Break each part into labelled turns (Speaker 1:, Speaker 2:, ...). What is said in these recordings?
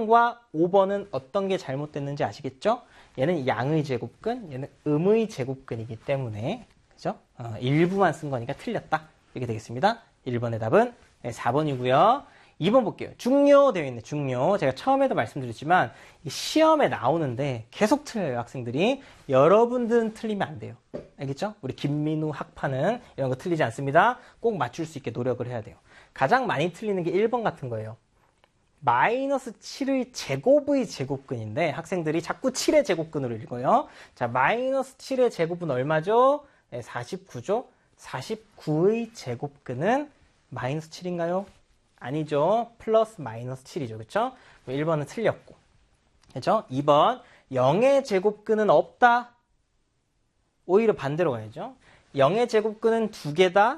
Speaker 1: 3번과 5번은 어떤 게 잘못됐는지 아시겠죠? 얘는 양의 제곱근, 얘는 음의 제곱근이기 때문에 그죠? 일부만 쓴 거니까 틀렸다. 이렇게 되겠습니다. 1번의 답은 4번이고요. 2번 볼게요. 중요 되어 있네. 중요. 제가 처음에도 말씀드렸지만 시험에 나오는데 계속 틀려요. 학생들이. 여러분들은 틀리면 안 돼요. 알겠죠? 우리 김민우 학파는 이런 거 틀리지 않습니다. 꼭 맞출 수 있게 노력을 해야 돼요. 가장 많이 틀리는 게 1번 같은 거예요. 마이너스 7의 제곱의 제곱근인데 학생들이 자꾸 7의 제곱근으로 읽어요. 자, 마이너스 7의 제곱은 얼마죠? 49죠? 49의 제곱근은 마이너스 7인가요? 아니죠. 플러스 마이너스 7이죠. 그쵸? 1번은 틀렸고. 그죠? 2번. 0의 제곱근은 없다. 오히려 반대로 가야죠. 0의 제곱근은 2개다.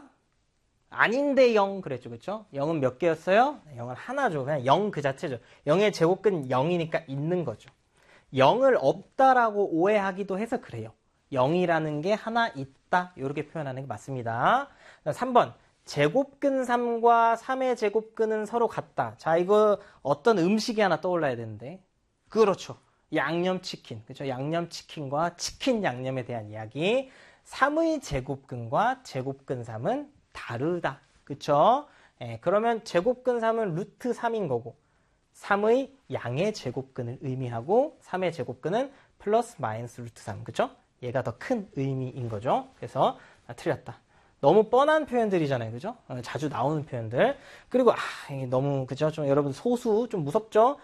Speaker 1: 아닌데 0 그랬죠. 그쵸? 0은 몇 개였어요? 0은 하나죠. 그냥 0 그 자체죠. 0의 제곱근 0이니까 있는 거죠. 0을 없다라고 오해하기도 해서 그래요. 0이라는 게 하나 있다. 이렇게 표현하는 게 맞습니다. 3번. 제곱근 3과 3의 제곱근은 서로 같다. 자, 이거 어떤 음식이 하나 떠올라야 되는데. 그렇죠. 양념치킨. 그렇죠? 양념치킨과 치킨 양념에 대한 이야기. 3의 제곱근과 제곱근 3은 다르다. 그렇죠? 그러면 제곱근 3은 루트 3인 거고 3의 양의 제곱근을 의미하고 3의 제곱근은 플러스 마이너스 루트 3. 그렇죠? 얘가 더 큰 의미인 거죠. 그래서 틀렸다. 너무 뻔한 표현들이잖아요. 그죠? 자주 나오는 표현들. 그리고, 너무, 그죠? 좀 여러분 소수, 좀 무섭죠?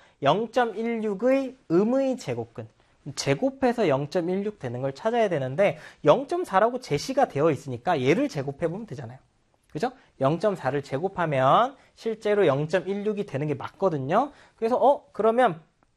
Speaker 1: 0.16의 음의 제곱근. 제곱해서 0.16 되는 걸 찾아야 되는데, 0.4라고 제시가 되어 있으니까 얘를 제곱해보면 되잖아요. 그죠? 0.4를 제곱하면 실제로 0.16이 되는 게 맞거든요. 그래서, 그러면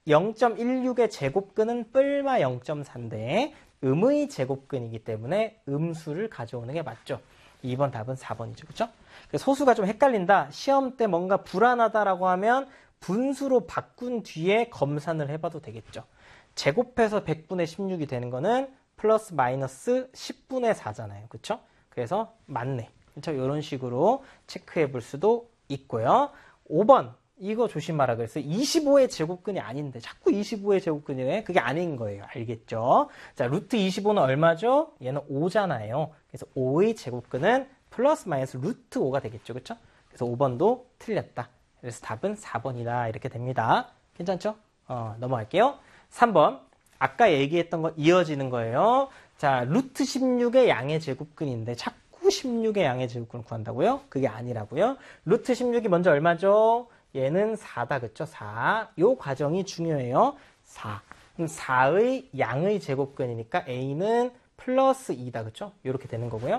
Speaker 1: 0.16의 제곱근은 뿔마 0.4인데, 음의 제곱근이기 때문에 음수를 가져오는 게 맞죠. 2번 답은 4번이죠. 그렇죠? 소수가 좀 헷갈린다. 시험 때 뭔가 불안하다라고 하면 분수로 바꾼 뒤에 검산을 해봐도 되겠죠. 제곱해서 100분의 16이 되는 거는 플러스 마이너스 10분의 4잖아요. 그렇죠? 그래서 맞네. 그렇죠? 이런 식으로 체크해 볼 수도 있고요. 5번. 이거 조심하라 그랬어요. 25의 제곱근이 아닌데 자꾸 25의 제곱근이래. 그게 아닌 거예요. 알겠죠? 자, 루트 25는 얼마죠? 얘는 5잖아요. 그래서 5의 제곱근은 플러스 마이너스 루트 5가 되겠죠. 그렇죠? 그래서 5번도 틀렸다. 그래서 답은 4번이다. 이렇게 됩니다. 괜찮죠? 넘어갈게요. 3번. 아까 얘기했던 거 이어지는 거예요. 자, 루트 16의 양의 제곱근인데 자꾸 16의 양의 제곱근을 구한다고요? 그게 아니라고요. 루트 16이 먼저 얼마죠? 얘는 4다. 그쵸? 4. 요 과정이 중요해요. 4. 그럼 4의 양의 제곱근이니까 A는 플러스 2다. 그쵸? 이렇게 되는 거고요.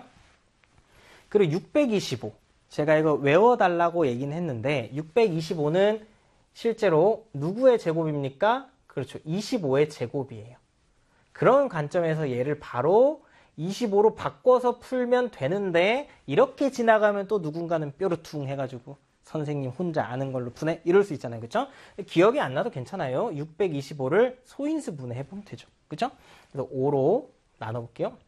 Speaker 1: 그리고 625. 제가 이거 외워달라고 얘기는 했는데 625는 실제로 누구의 제곱입니까? 그렇죠. 25의 제곱이에요. 그런 관점에서 얘를 바로 25로 바꿔서 풀면 되는데 이렇게 지나가면 또 누군가는 뾰루퉁 해가지고 선생님 혼자 아는 걸로 분해 이럴 수 있잖아요. 그렇죠? 기억이 안 나도 괜찮아요. 625를 소인수 분해해보면 되죠. 그렇죠? 그래서 5로 나눠볼게요.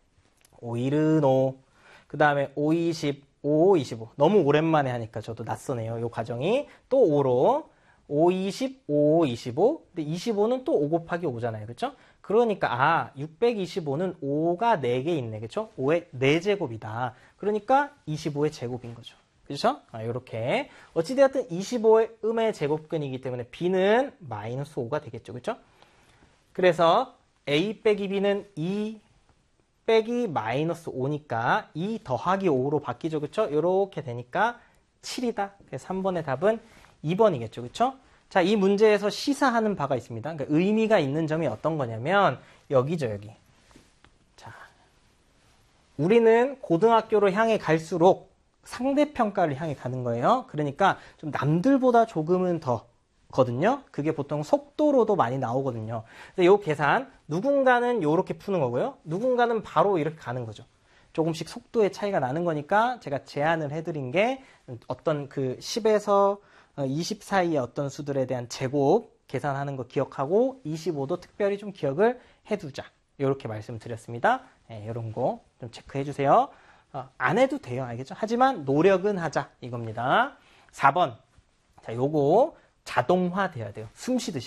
Speaker 1: 5일은 5. 그 다음에 5, 20, 5, 25. 너무 오랜만에 하니까 저도 낯서네요. 이 과정이. 또 5로 5, 20, 5, 25. 근데 25는 또 5 곱하기 5잖아요. 그렇죠? 그러니까 625는 5가 4개 있네. 그렇죠? 5의 4제곱이다. 그러니까 25의 제곱인 거죠. 그렇죠? 이렇게 어찌되었든 25의 음의 제곱근이기 때문에 B는 마이너스 5가 되겠죠. 그렇죠? 그래서 A 빼기 B는 2 빼기 마이너스 5니까 2 더하기 5로 바뀌죠. 그렇죠? 이렇게 되니까 7이다. 그래서 3번의 답은 2번이겠죠. 그렇죠? 자, 이 문제에서 시사하는 바가 있습니다. 그러니까 의미가 있는 점이 어떤 거냐면 여기죠. 여기. 자, 우리는 고등학교로 향해 갈수록 상대평가를 향해 가는 거예요. 그러니까 좀 남들보다 조금은 더 거든요. 그게 보통 속도로도 많이 나오거든요. 근데 이 계산 누군가는 이렇게 푸는 거고요. 누군가는 바로 이렇게 가는 거죠. 조금씩 속도의 차이가 나는 거니까 제가 제안을 해드린 게 어떤 그 10에서 20 사이의 어떤 수들에 대한 제곱 계산하는 거 기억하고 25도 특별히 좀 기억을 해두자. 이렇게 말씀드렸습니다. 이런 거 좀 체크해 주세요. 안 해도 돼요. 알겠죠? 하지만 노력은 하자. 이겁니다. 4번. 자, 요거 자동화 돼야 돼요. 숨 쉬듯이.